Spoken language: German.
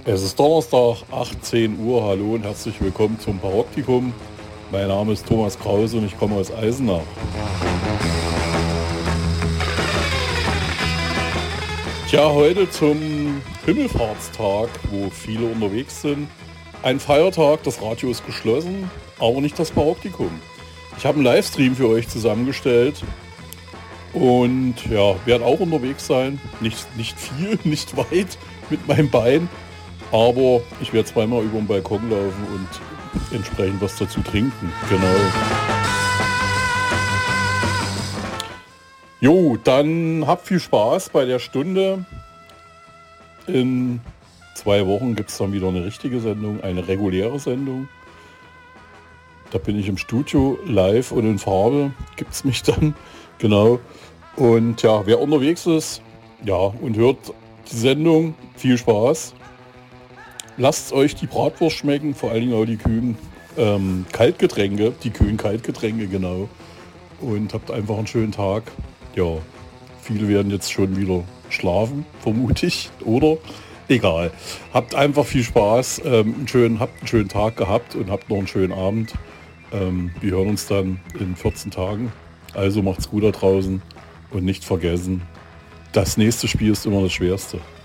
Es ist Donnerstag, 18 Uhr. Hallo und herzlich willkommen zum Paroptikum. Mein Name ist Thomas Krause und ich komme aus Eisenach. Tja, heute zum Himmelfahrtstag, wo viele unterwegs sind. Ein Feiertag, das Radio ist geschlossen, aber nicht das Paroptikum. Ich habe einen Livestream für euch zusammengestellt und ja, werde auch unterwegs sein. Nicht viel, nicht weit mit meinem Bein. Aber ich werde zweimal über den Balkon laufen und entsprechend was dazu trinken. Genau. Jo, dann habt viel Spaß bei der Stunde. In 2 Wochen gibt es dann wieder eine richtige Sendung, eine reguläre Sendung. Da bin ich im Studio live und in Farbe gibt es mich dann. Genau. Und ja, wer unterwegs ist, ja, und hört die Sendung, viel Spaß. Lasst euch die Bratwurst schmecken, vor allen Dingen auch die kühlen Kaltgetränke, genau. Und habt einfach einen schönen Tag. Ja, viele werden jetzt schon wieder schlafen, vermute ich, oder? Egal. Habt einfach viel Spaß, habt einen schönen Tag gehabt und habt noch einen schönen Abend. Wir hören uns dann in 14 Tagen. Also macht's gut da draußen und nicht vergessen, das nächste Spiel ist immer das Schwerste.